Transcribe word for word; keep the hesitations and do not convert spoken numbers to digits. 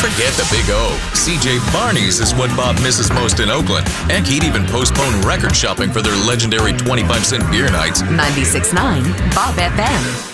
forget the Big O. C J Barney's is what Bob misses most in Oakland. Heck, he'd even postpone record shopping for their legendary twenty-five cent beer nights. ninety-six point nine Bob F M.